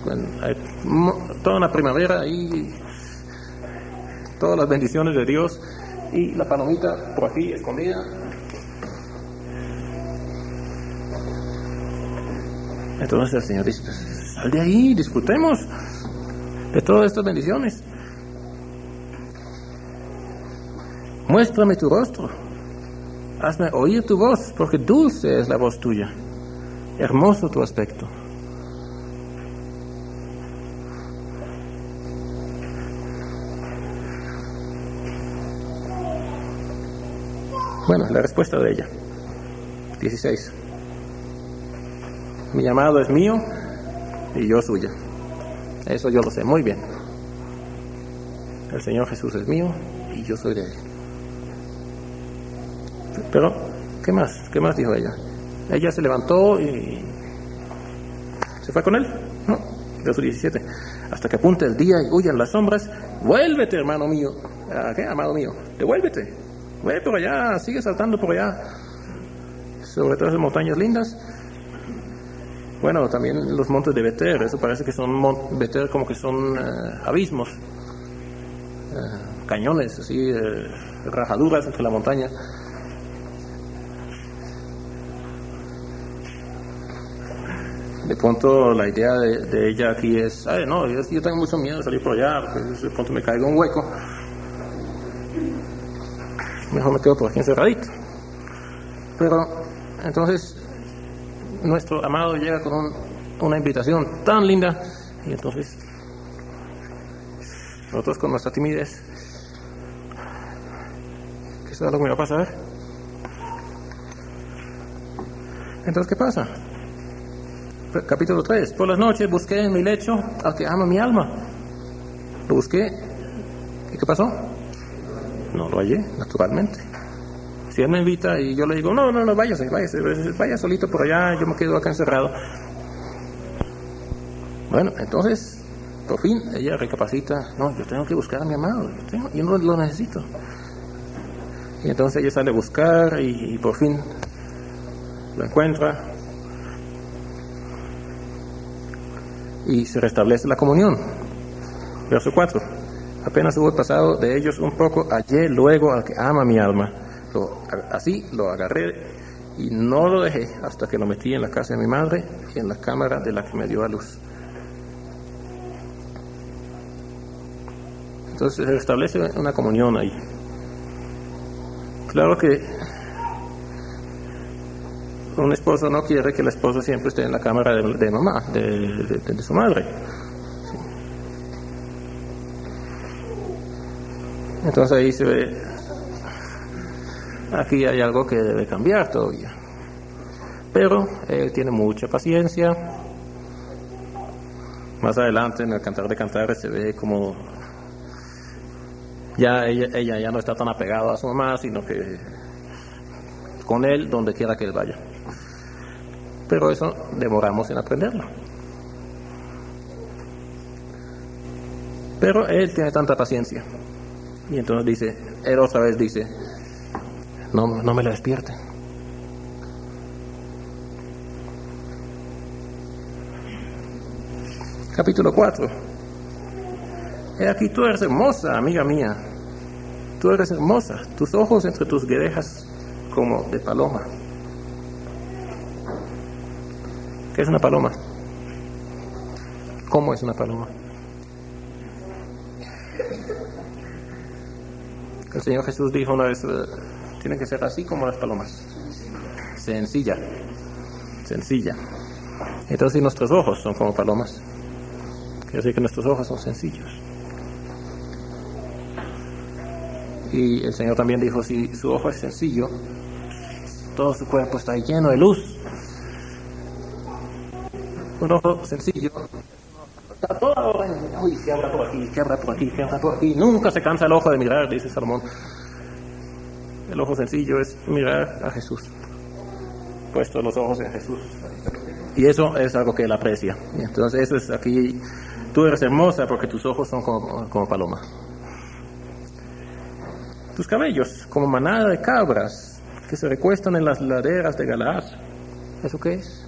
Hay toda una primavera ahí, todas las bendiciones de Dios, y la palomita por aquí escondida. Entonces el Señor dice, pues, sal de ahí, disfrutemos de todas estas bendiciones. Muéstrame tu rostro, hazme oír tu voz, porque dulce es la voz tuya, hermoso tu aspecto. Bueno, la respuesta de ella, 16. Mi llamado es mío y yo suya. Eso yo lo sé muy bien. El Señor Jesús es mío y yo soy de Él. Pero, ¿qué más? ¿Qué más dijo ella? Ella se levantó y se fue con él. No, verso 17. Hasta que apunte el día y huyan las sombras, vuélvete, hermano mío. ¿Qué, amado mío? Devuélvete. Ve por allá, sigue saltando por allá, sobre todas las montañas lindas. Bueno, también los montes de Beter, eso parece que son Beter, como que son abismos, cañones, así, rajaduras entre la montaña. De pronto la idea de ella aquí es, no, yo tengo mucho miedo de salir por allá, porque de pronto me caigo en un hueco. Mejor me quedo por aquí encerradito. Pero entonces nuestro amado llega con una invitación tan linda, y entonces nosotros con nuestra timidez, ¿qué es lo que me va a pasar? Entonces, ¿qué pasa? Capítulo 3. Por las noches busqué en mi lecho al que ama mi alma. Lo busqué, ¿y qué pasó? No lo hallé, naturalmente. Si él me invita y yo le digo, no, vaya solito por allá, yo me quedo acá encerrado. Bueno, entonces, por fin, ella recapacita, no, yo tengo que buscar a mi amado, yo no lo necesito. Y entonces ella sale a buscar y por fin lo encuentra. Y se restablece la comunión. Verso 4. Apenas hubo pasado de ellos un poco, hallé luego al que ama mi alma. Así lo agarré y no lo dejé hasta que lo metí en la casa de mi madre y en la cámara de la que me dio a luz. Entonces se restablece una comunión ahí. Claro que un esposo no quiere que la esposa siempre esté en la cámara de mamá, de su madre. Sí. Entonces ahí se ve, aquí hay algo que debe cambiar todavía. Pero él tiene mucha paciencia. Más adelante en el Cantar de Cantares se ve como ya ella ya no está tan apegada a su mamá, sino que con él donde quiera que él vaya. Pero eso demoramos en aprenderlo. Pero él tiene tanta paciencia. Y entonces él otra vez dice, no me la despierten. Capítulo 4. He aquí, tú eres hermosa, amiga mía. Tú eres hermosa, tus ojos entre tus guedejas como de paloma. ¿Qué es una paloma? ¿Cómo es una paloma? El Señor Jesús dijo una vez, tienen que ser así como las palomas. Sencilla. Entonces, si nuestros ojos son como palomas, quiere decir que nuestros ojos son sencillos. Y el Señor también dijo, si su ojo es sencillo, todo su cuerpo está lleno de luz. Un ojo sencillo está toda hora, uy, que abra por aquí, nunca se cansa el ojo de mirar, dice Salomón. El ojo sencillo es mirar a Jesús, puestos los ojos en Jesús, y eso es algo que él aprecia. Y entonces eso es aquí, tú eres hermosa porque tus ojos son como paloma, tus cabellos como manada de cabras que se recuestan en las laderas de Galaad. ¿Eso qué es?